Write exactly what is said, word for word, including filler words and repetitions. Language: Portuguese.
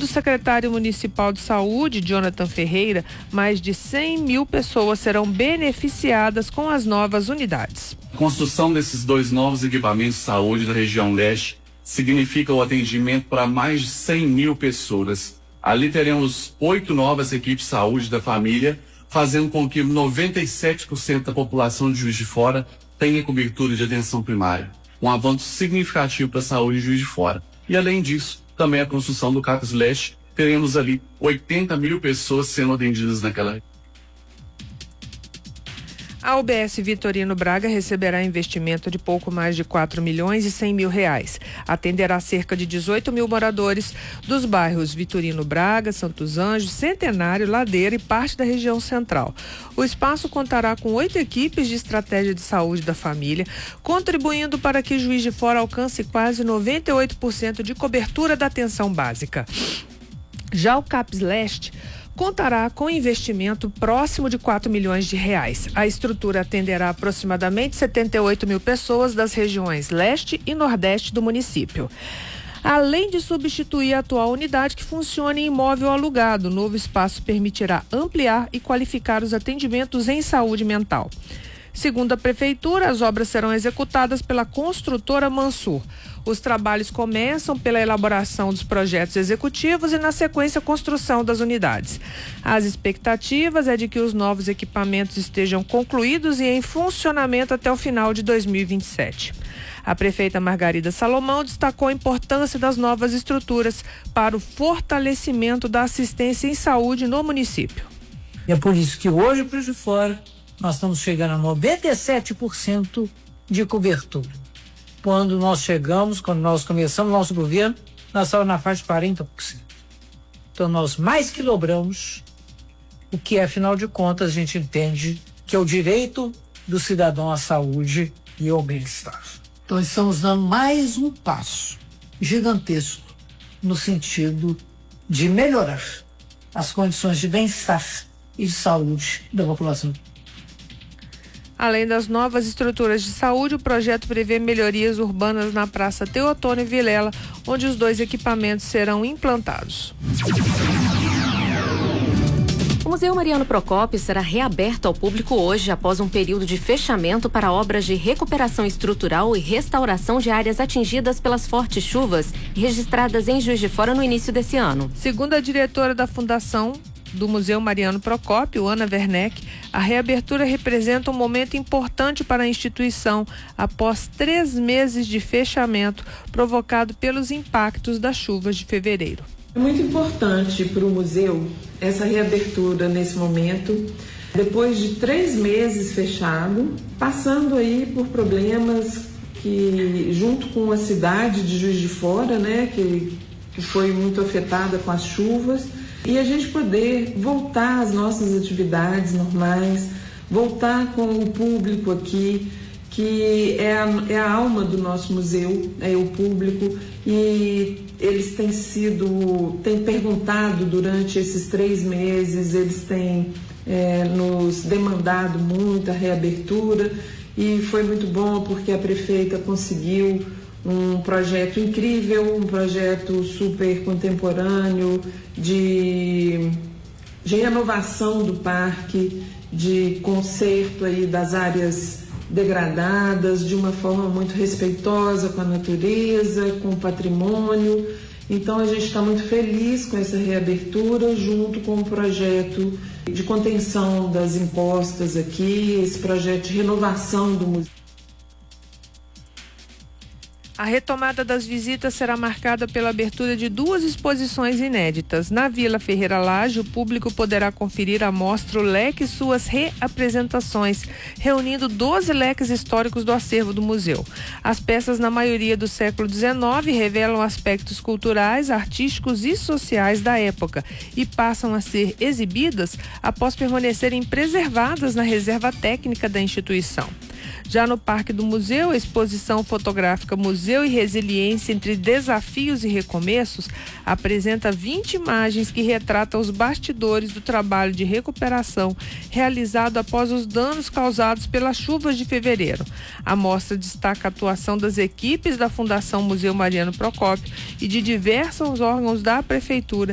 o secretário municipal de saúde, Jonathan Ferreira, mais de cem mil pessoas serão beneficiadas com as novas unidades. A construção desses dois novos equipamentos de saúde da região leste significa o atendimento para mais de cem mil pessoas. Ali teremos oito novas equipes de saúde da família, fazendo com que noventa e sete por cento da população de Juiz de Fora tenha cobertura de atenção primária. Um avanço significativo para a saúde de Juiz de Fora. E além disso, também a construção do CAPS Leste, teremos ali oitenta mil pessoas sendo atendidas naquela região. A U B S Vitorino Braga receberá investimento de pouco mais de quatro milhões e cem mil reais. Atenderá cerca de dezoito mil moradores dos bairros Vitorino Braga, Santos Anjos, Centenário, Ladeira e parte da região central. O espaço contará com oito equipes de estratégia de saúde da família, contribuindo para que Juiz de Fora alcance quase noventa e oito por cento de cobertura da atenção básica. Já o CAPS Leste contará com investimento próximo de quatro milhões de reais. A estrutura atenderá aproximadamente setenta e oito mil pessoas das regiões leste e nordeste do município. Além de substituir a atual unidade que funciona em imóvel alugado, o novo espaço permitirá ampliar e qualificar os atendimentos em saúde mental. Segundo a Prefeitura, as obras serão executadas pela construtora Mansur. Os trabalhos começam pela elaboração dos projetos executivos e, na sequência, a construção das unidades. As expectativas é de que os novos equipamentos estejam concluídos e em funcionamento até o final de dois mil e vinte e sete. A prefeita Margarida Salomão destacou a importância das novas estruturas para o fortalecimento da assistência em saúde no município. E é por isso que hoje, para Juiz de Fora, nós estamos chegando a noventa e sete por cento de cobertura. Quando nós chegamos, quando nós começamos o nosso governo, nós estávamos na faixa de quarenta por cento. Então nós mais que dobramos, o que afinal de contas a gente entende que é o direito do cidadão à saúde e ao bem-estar. Então estamos dando mais um passo gigantesco no sentido de melhorar as condições de bem-estar e de saúde da população. Além das novas estruturas de saúde, o projeto prevê melhorias urbanas na Praça Teotônio Vilela, onde os dois equipamentos serão implantados. O Museu Mariano Procópio será reaberto ao público hoje após um período de fechamento para obras de recuperação estrutural e restauração de áreas atingidas pelas fortes chuvas registradas em Juiz de Fora no início desse ano. Segundo a diretora da Fundação do Museu Mariano Procópio, Ana Werneck, a reabertura representa um momento importante para a instituição após três meses de fechamento provocado pelos impactos das chuvas de fevereiro. É muito importante para o museu essa reabertura nesse momento, depois de três meses fechado, passando aí por problemas que, junto com a cidade de Juiz de Fora, né, que, que foi muito afetada com as chuvas, e a gente poder voltar às nossas atividades normais, voltar com o público aqui, que é a, é a alma do nosso museu, é o público, e eles têm sido, têm perguntado durante esses três meses, eles têm é, nos demandado muito a reabertura, e foi muito bom porque a prefeita conseguiu um projeto incrível, um projeto super contemporâneo de, de renovação do parque, de conserto aí das áreas degradadas, de uma forma muito respeitosa com a natureza, com o patrimônio. Então a gente está muito feliz com essa reabertura, junto com o projeto de contenção das encostas aqui, esse projeto de renovação do museu. A retomada das visitas será marcada pela abertura de duas exposições inéditas. Na Vila Ferreira Lage, o público poderá conferir a mostra O Leque e suas reapresentações, reunindo doze leques históricos do acervo do museu. As peças, na maioria do século dezenove, revelam aspectos culturais, artísticos e sociais da época e passam a ser exibidas após permanecerem preservadas na reserva técnica da instituição. Já no Parque do Museu, a exposição fotográfica Museu e Resiliência entre Desafios e Recomeços apresenta vinte imagens que retratam os bastidores do trabalho de recuperação realizado após os danos causados pelas chuvas de fevereiro. A mostra destaca a atuação das equipes da Fundação Museu Mariano Procópio e de diversos órgãos da Prefeitura